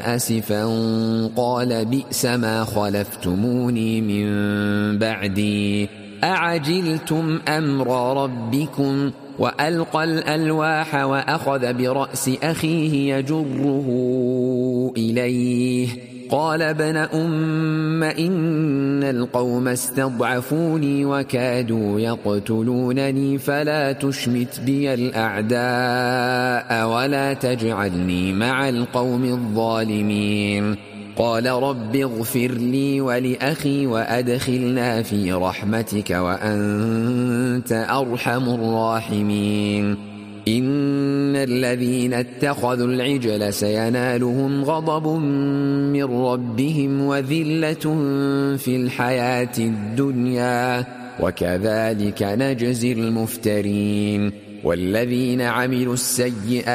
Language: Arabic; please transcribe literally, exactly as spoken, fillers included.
آسفا قال بئس ما خلفتموني من بعدي أعجلتم أمر ربكم وألقى الألواح وأخذ برأس أخيه يجره إليه قال ابن أم إن القوم استضعفوني وكادوا يقتلونني فلا تشمت بي الأعداء ولا تجعلني مع القوم الظالمين قال رب اغفر لي ولأخي وأدخلنا في رحمتك وأنت أرحم الراحمين إن الذين اتخذوا العجل سينالهم غضب من ربهم وذلة في الحياة الدنيا وكذلك نجزي المفترين والذين عملوا السيئات